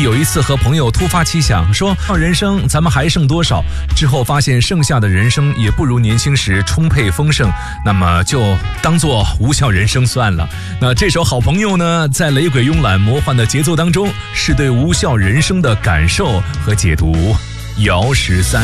有一次和朋友突发奇想，说人生咱们还剩多少，之后发现剩下的人生也不如年轻时充沛丰盛，那么就当做无效人生算了。那这首好朋友呢，在雷鬼慵懒魔幻的节奏当中，是对无效人生的感受和解读。姚13